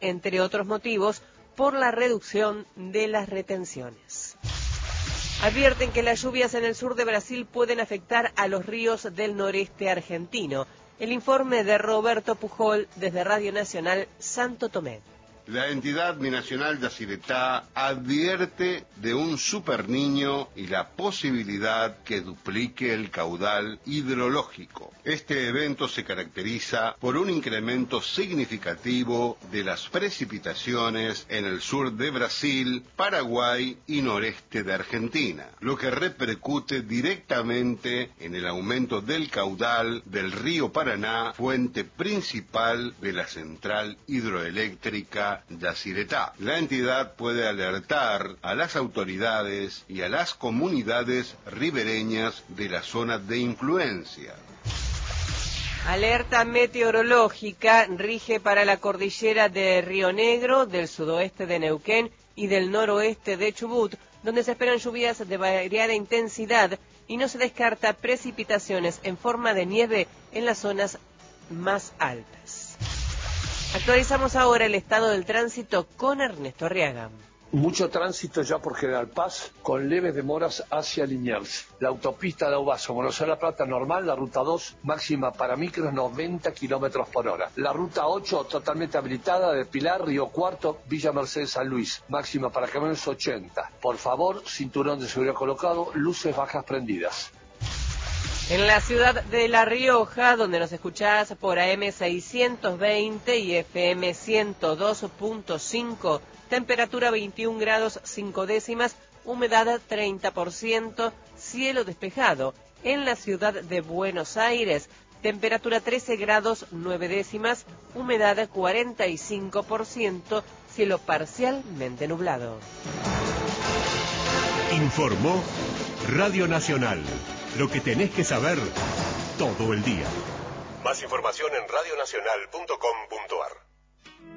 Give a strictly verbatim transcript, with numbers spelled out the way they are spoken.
entre otros motivos, por la reducción de las retenciones. Advierten que las lluvias en el sur de Brasil pueden afectar a los ríos del noreste argentino. El informe de Roberto Pujol desde Radio Nacional Santo Tomé. La entidad binacional Yacyretá advierte de un superniño y la posibilidad que duplique el caudal hidrológico. Este evento se caracteriza por un incremento significativo de las precipitaciones en el sur de Brasil, Paraguay y noreste de Argentina, lo que repercute directamente en el aumento del caudal del río Paraná, fuente principal de la central hidroeléctrica Yacyretá. La entidad puede alertar a las autoridades y a las comunidades ribereñas de la zona de influencia. Alerta meteorológica rige para la cordillera de Río Negro, del sudoeste de Neuquén y del noroeste de Chubut, donde se esperan lluvias de variada intensidad y no se descarta precipitaciones en forma de nieve en las zonas más altas. Actualizamos ahora el estado del tránsito con Ernesto Arriaga. Mucho tránsito ya por General Paz, con leves demoras hacia Liniers. La autopista de Aubazo, Buenos Aires La Plata normal, la ruta dos, máxima para micros noventa kilómetros por hora. La ruta ocho, totalmente habilitada, de Pilar, Río Cuarto, Villa Mercedes, San Luis, máxima para camiones ochenta. Por favor, cinturón de seguridad colocado, luces bajas prendidas. En la ciudad de La Rioja, donde nos escuchás por A M seiscientos veinte y F M ciento dos punto cinco, temperatura veintiún grados cinco décimas, humedad treinta por ciento, cielo despejado. En la ciudad de Buenos Aires, temperatura trece grados nueve décimas, humedad cuarenta y cinco por ciento, cielo parcialmente nublado. Informó Radio Nacional. Lo que tenés que saber todo el día. Más información en radio nacional punto com punto a r.